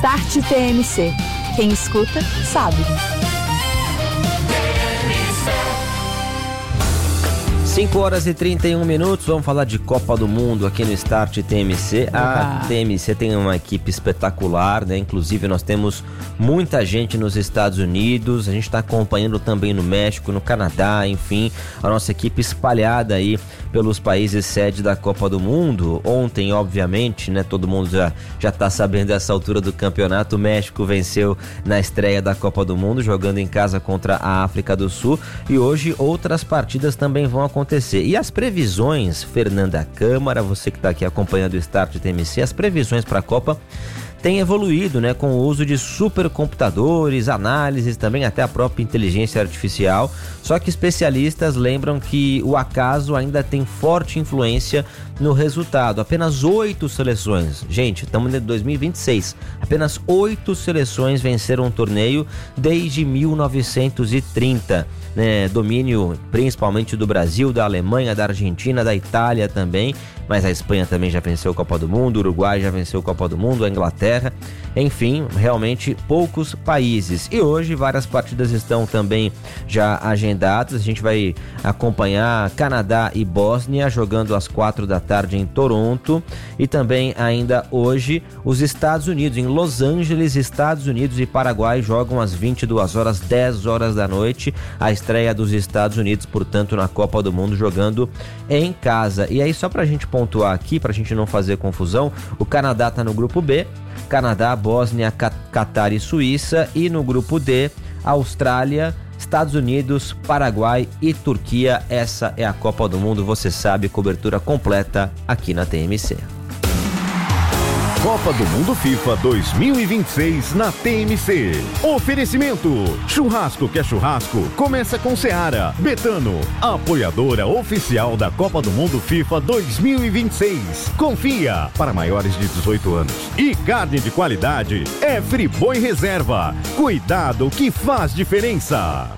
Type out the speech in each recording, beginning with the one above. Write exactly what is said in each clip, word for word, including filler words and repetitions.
Start T M C. Quem escuta, sabe. cinco horas e trinta e um minutos, vamos falar de Copa do Mundo aqui no Start T M C. A T M C tem uma equipe espetacular, né? Inclusive nós temos muita gente nos Estados Unidos, a gente está acompanhando também no México, no Canadá, enfim, a nossa equipe espalhada aí pelos países sede da Copa do Mundo. Ontem, obviamente, né, todo mundo já já está sabendo dessa altura do campeonato, o México venceu na estreia da Copa do Mundo, jogando em casa contra a África do Sul, e hoje outras partidas também vão acontecer. acontecer. E as previsões, Fernanda Câmara, você que está aqui acompanhando o Start T M C, as previsões para a Copa têm evoluído, né, com o uso de supercomputadores, análises, também até a própria inteligência artificial. Só que especialistas lembram que o acaso ainda tem forte influência no resultado. Apenas oito seleções, gente, estamos em dois mil e vinte e seis, apenas oito seleções venceram o torneio desde mil novecentos e trinta. Né, domínio principalmente do Brasil, da Alemanha, da Argentina, da Itália também, mas a Espanha também já venceu a Copa do Mundo, o Uruguai já venceu a Copa do Mundo, a Inglaterra, enfim, realmente poucos países. E hoje várias partidas estão também já agendadas. A gente vai acompanhar Canadá e Bósnia jogando às quatro da tarde em Toronto, e também ainda hoje os Estados Unidos, em Los Angeles, Estados Unidos e Paraguai jogam às vinte e duas horas, dez horas da noite, a estreia dos Estados Unidos, portanto, na Copa do Mundo, jogando em casa. E aí, só pra gente pontuar aqui, pra gente não fazer confusão, o Canadá tá no grupo B, Canadá, Bósnia, Catar e Suíça, e no grupo D, Austrália, Estados Unidos, Paraguai e Turquia. Essa é a Copa do Mundo, você sabe, cobertura completa aqui na T M C. Copa do Mundo FIFA dois mil e vinte e seis na T M C. Oferecimento: churrasco que é churrasco, começa com Seara. Betano, apoiadora oficial da Copa do Mundo FIFA dois mil e vinte e seis. Confia, para maiores de dezoito anos. E carne de qualidade é Friboi Reserva. Cuidado que faz diferença.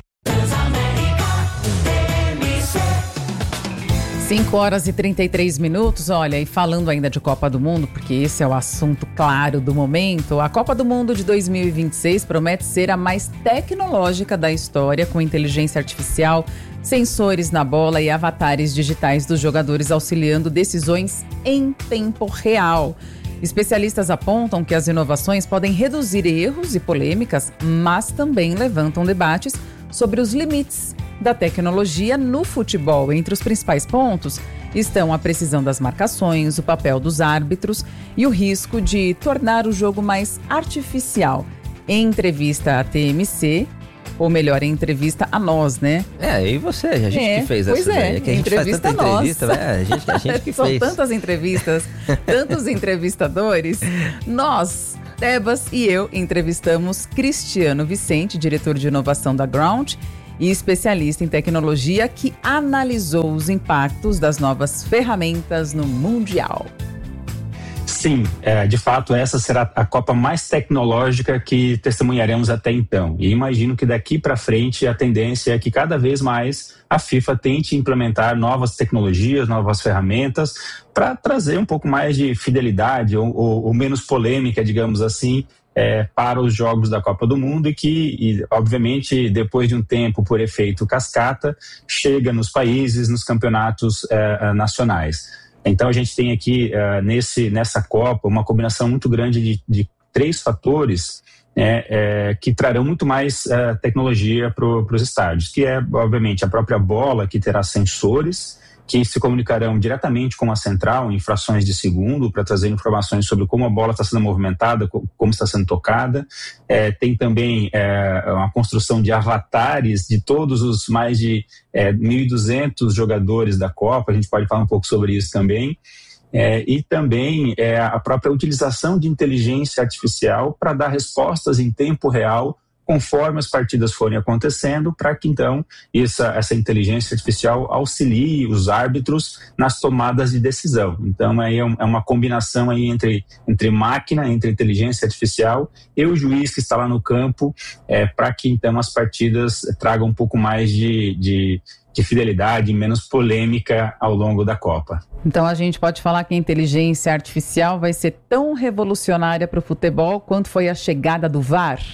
cinco horas e trinta e três minutos, olha, e falando ainda de Copa do Mundo, porque esse é o assunto claro do momento, a Copa do Mundo de dois mil e vinte e seis promete ser a mais tecnológica da história, com inteligência artificial, sensores na bola e avatares digitais dos jogadores auxiliando decisões em tempo real. Especialistas apontam que as inovações podem reduzir erros e polêmicas, mas também levantam debates sobre os limites da tecnologia no futebol. Entre os principais pontos estão a precisão das marcações, o papel dos árbitros e o risco de tornar o jogo mais artificial. Em entrevista à T M C, ou melhor, em entrevista a nós, né? É, e você, a gente é, que fez pois essa é, ideia, que a gente entrevista faz tanta nós. entrevista, né? A gente, a gente que São fez. tantas entrevistas, tantos entrevistadores. Nós, Tebas e eu, entrevistamos Cristiano Vicente, diretor de inovação da Ground e especialista em tecnologia, que analisou os impactos das novas ferramentas no Mundial. Sim, é, de fato essa será a Copa mais tecnológica que testemunharemos até então. E imagino que daqui para frente a tendência é que cada vez mais a FIFA tente implementar novas tecnologias, novas ferramentas, para trazer um pouco mais de fidelidade ou, ou, ou menos polêmica, digamos assim, É, para os jogos da Copa do Mundo, e que, e, obviamente, depois de um tempo, por efeito cascata, chega nos países, nos campeonatos é, nacionais. Então, a gente tem aqui, é, nesse, nessa Copa, uma combinação muito grande de, de três fatores é, é, que trarão muito mais é, tecnologia para os estádios, que é, obviamente, a própria bola, que terá sensores, que se comunicarão diretamente com a central em frações de segundo para trazer informações sobre como a bola está sendo movimentada, como está sendo tocada. É, tem também é, uma construção de avatares de todos os mais de é, mil e duzentos jogadores da Copa, a gente pode falar um pouco sobre isso também. É, e também é, a própria utilização de inteligência artificial para dar respostas em tempo real conforme as partidas forem acontecendo, para que então essa, essa inteligência artificial auxilie os árbitros nas tomadas de decisão. Então aí é, um, é uma combinação aí entre, entre máquina, entre inteligência artificial e o juiz que está lá no campo, é, para que então as partidas tragam um pouco mais de, de de fidelidade, menos polêmica ao longo da Copa. Então a gente pode falar que a inteligência artificial vai ser tão revolucionária para o futebol quanto foi a chegada do V A R?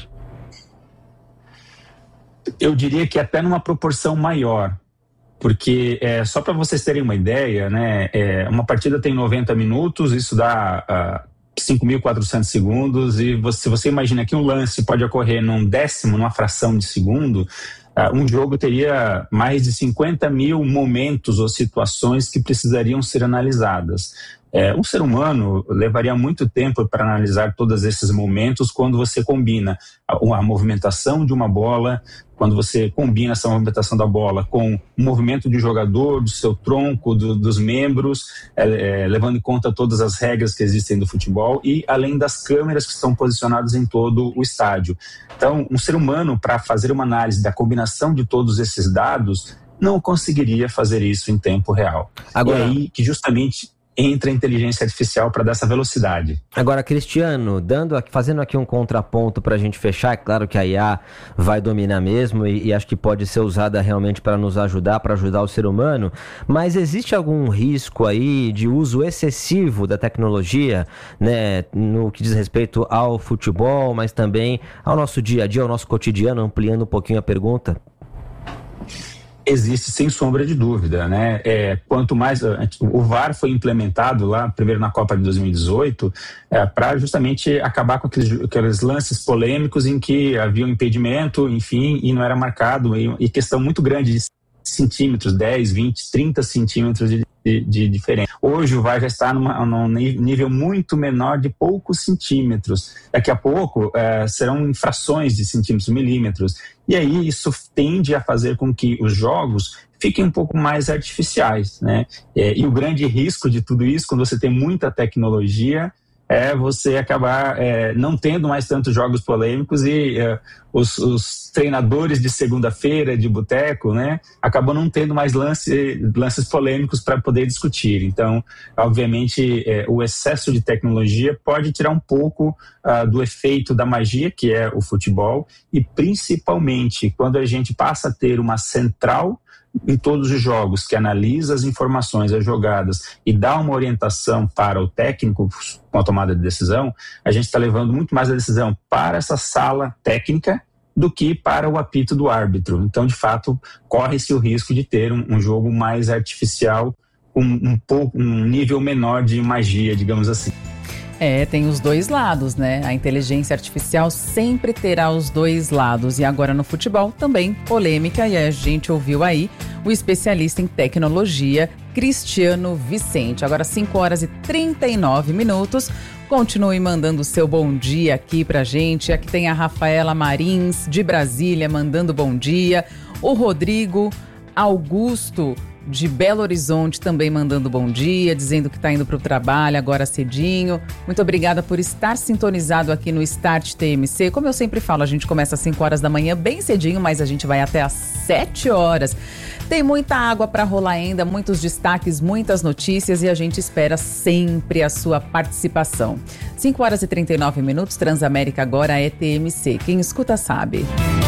Eu diria que até numa proporção maior, porque é, só para vocês terem uma ideia, né, é, uma partida tem noventa minutos, isso dá uh, cinco mil e quatrocentos segundos, e você, se você imagina que um lance pode ocorrer num décimo, numa fração de segundo, uh, um jogo teria mais de cinquenta mil momentos ou situações que precisariam ser analisadas. É, um ser humano levaria muito tempo para analisar todos esses momentos quando você combina a, a movimentação de uma bola, quando você combina essa movimentação da bola com o movimento de jogador, do seu tronco, do, dos membros, é, é, levando em conta todas as regras que existem do futebol e além das câmeras que estão posicionadas em todo o estádio. Então, um ser humano, para fazer uma análise da combinação de todos esses dados, não conseguiria fazer isso em tempo real. Agora, e aí que justamente entra a inteligência artificial para dar essa velocidade. Agora, Cristiano, dando, fazendo aqui um contraponto para a gente fechar, é claro que a I A vai dominar mesmo e, e acho que pode ser usada realmente para nos ajudar, para ajudar o ser humano, mas existe algum risco aí de uso excessivo da tecnologia, né, no que diz respeito ao futebol, mas também ao nosso dia a dia, ao nosso cotidiano, ampliando um pouquinho a pergunta? Existe sem sombra de dúvida, né? É, quanto mais o V A R foi implementado lá, primeiro na Copa de dois mil e dezoito, é, para justamente acabar com aqueles, aqueles lances polêmicos em que havia um impedimento, enfim, e não era marcado, e, e questão muito grande de centímetros, dez, vinte, trinta centímetros de, de, de diferença. Hoje o V A R já está numa, num nível muito menor de poucos centímetros. Daqui a pouco é, serão infrações de centímetros, milímetros. E aí isso tende a fazer com que os jogos fiquem um pouco mais artificiais, né? É, e o grande risco de tudo isso, quando você tem muita tecnologia, é você acabar é, não tendo mais tantos jogos polêmicos e é, os, os treinadores de segunda-feira, de boteco, né, acabam não tendo mais lance, lances polêmicos para poder discutir. Então, obviamente, é, o excesso de tecnologia pode tirar um pouco uh, do efeito da magia, que é o futebol, e principalmente quando a gente passa a ter uma central em todos os jogos, que analisa as informações, as jogadas e dá uma orientação para o técnico com a tomada de decisão, a gente está levando muito mais a decisão para essa sala técnica do que para o apito do árbitro. Então, de fato, corre-se o risco de ter um, um jogo mais artificial, com um, pouco, um nível menor de magia, digamos assim. É, tem os dois lados, né? A inteligência artificial sempre terá os dois lados. E agora no futebol também polêmica. E a gente ouviu aí o especialista em tecnologia, Cristiano Vicente. Agora cinco horas e trinta e nove minutos. Continue mandando o seu bom dia aqui pra gente. Aqui tem a Rafaela Marins, de Brasília, mandando bom dia. O Rodrigo Augusto, de Belo Horizonte, também mandando bom dia, dizendo que está indo para o trabalho agora cedinho. Muito obrigada por estar sintonizado aqui no Start T M C. Como eu sempre falo, a gente começa às cinco horas da manhã bem cedinho, mas a gente vai até às sete horas. Tem muita água para rolar ainda, muitos destaques, muitas notícias e a gente espera sempre a sua participação. cinco horas e trinta e nove minutos, Transamérica agora é T M C. Quem escuta sabe.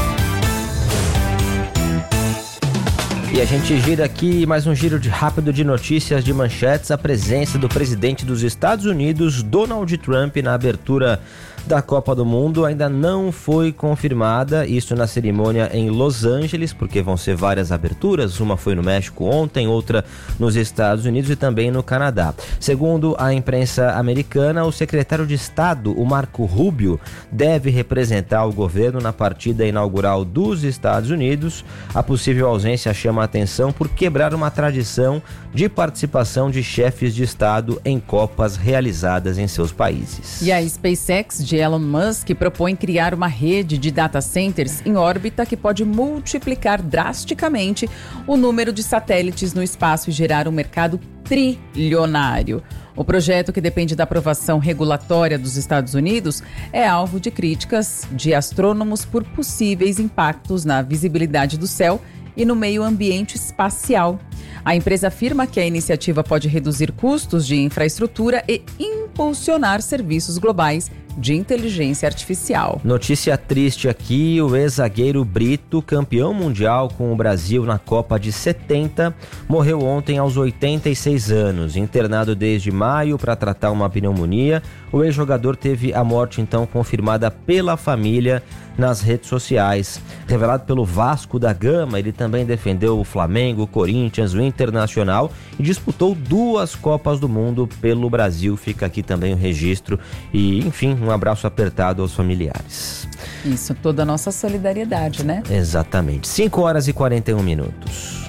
E a gente gira aqui mais um giro de rápido de notícias de manchetes. A presença do presidente dos Estados Unidos, Donald Trump, na abertura da Copa do Mundo ainda não foi confirmada, isso na cerimônia em Los Angeles, porque vão ser várias aberturas, uma foi no México ontem, outra nos Estados Unidos e também no Canadá. Segundo a imprensa americana, o secretário de Estado, o Marco Rubio, deve representar o governo na partida inaugural dos Estados Unidos. A possível ausência chama a atenção por quebrar uma tradição de participação de chefes de Estado em Copas realizadas em seus países. E a SpaceX de Elon Musk propõe criar uma rede de data centers em órbita que pode multiplicar drasticamente o número de satélites no espaço e gerar um mercado trilionário. O projeto, que depende da aprovação regulatória dos Estados Unidos, é alvo de críticas de astrônomos por possíveis impactos na visibilidade do céu e no meio ambiente espacial. A empresa afirma que a iniciativa pode reduzir custos de infraestrutura e impulsionar serviços globais de inteligência artificial. Notícia triste aqui, o ex-zagueiro Brito, campeão mundial com o Brasil na Copa de setenta, morreu ontem aos oitenta e seis anos. Internado desde maio para tratar uma pneumonia, o ex-jogador teve a morte então confirmada pela família nas redes sociais. Revelado pelo Vasco da Gama, ele também defendeu o Flamengo, o Corinthians, o Internacional e disputou duas Copas do Mundo pelo Brasil. Fica aqui também o registro e, enfim, um abraço apertado aos familiares. Isso, toda a nossa solidariedade, né? Exatamente. cinco horas e quarenta e um minutos.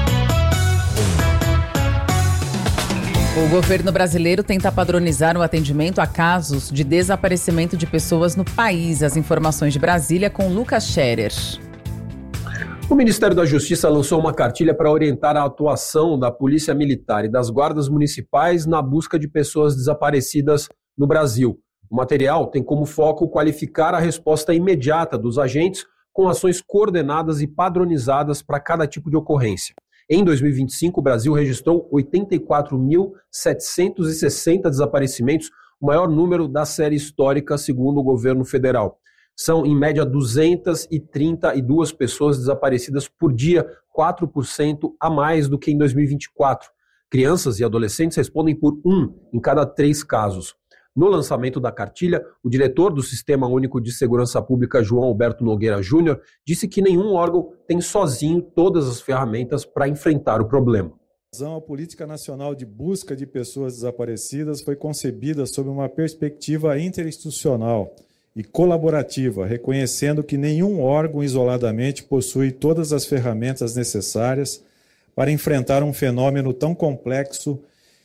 O governo brasileiro tenta padronizar o atendimento a casos de desaparecimento de pessoas no país. As informações de Brasília com Lucas Scherer. O Ministério da Justiça lançou uma cartilha para orientar a atuação da Polícia Militar e das guardas municipais na busca de pessoas desaparecidas no Brasil. O material tem como foco qualificar a resposta imediata dos agentes com ações coordenadas e padronizadas para cada tipo de ocorrência. Em dois mil e vinte e cinco, o Brasil registrou oitenta e quatro mil setecentos e sessenta desaparecimentos, o maior número da série histórica, segundo o governo federal. São, em média, duzentas e trinta e duas pessoas desaparecidas por dia, quatro por cento a mais do que em dois mil e vinte e quatro. Crianças e adolescentes respondem por um em cada três casos. No lançamento da cartilha, o diretor do Sistema Único de Segurança Pública, João Alberto Nogueira Júnior, disse que nenhum órgão tem sozinho todas as ferramentas para enfrentar o problema. A Política Nacional de Busca de Pessoas Desaparecidas foi concebida sob uma perspectiva interinstitucional e colaborativa, reconhecendo que nenhum órgão isoladamente possui todas as ferramentas necessárias para enfrentar um fenômeno tão complexo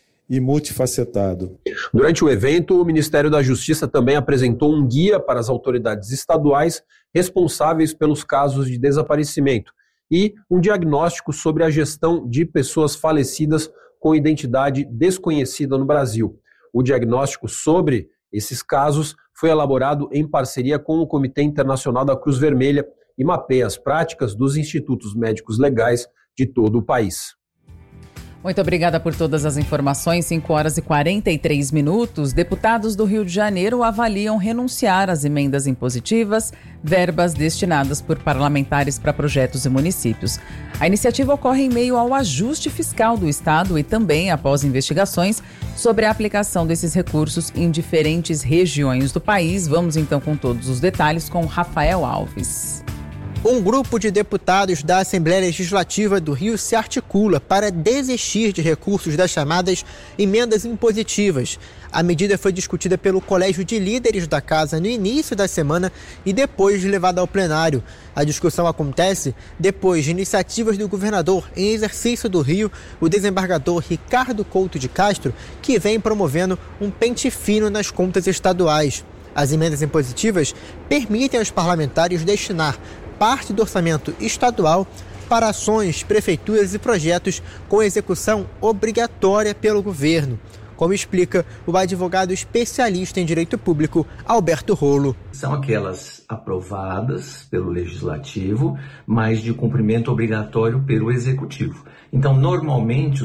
e multifacetado. Durante o evento, o Ministério da Justiça também apresentou um guia para as autoridades estaduais responsáveis pelos casos de desaparecimento e um diagnóstico sobre a gestão de pessoas falecidas com identidade desconhecida no Brasil. O diagnóstico sobre esses casos foi elaborado em parceria com o Comitê Internacional da Cruz Vermelha e mapeia as práticas dos institutos médicos legais de todo o país. Muito obrigada por todas as informações. cinco horas e quarenta e três minutos. Deputados do Rio de Janeiro avaliam renunciar às emendas impositivas, verbas destinadas por parlamentares para projetos e municípios. A iniciativa ocorre em meio ao ajuste fiscal do Estado e também após investigações sobre a aplicação desses recursos em diferentes regiões do país. Vamos então com todos os detalhes com Rafael Alves. Um grupo de deputados da Assembleia Legislativa do Rio se articula para desistir de recursos das chamadas emendas impositivas. A medida foi discutida pelo Colégio de Líderes da Casa no início da semana e depois levada ao plenário. A discussão acontece depois de iniciativas do governador em exercício do Rio, o desembargador Ricardo Couto de Castro, que vem promovendo um pente fino nas contas estaduais. As emendas impositivas permitem aos parlamentares destinar parte do orçamento estadual para ações, prefeituras e projetos com execução obrigatória pelo governo, como explica o advogado especialista em direito público, Alberto Rolo. São aquelas aprovadas pelo Legislativo, mas de cumprimento obrigatório pelo Executivo. Então, normalmente,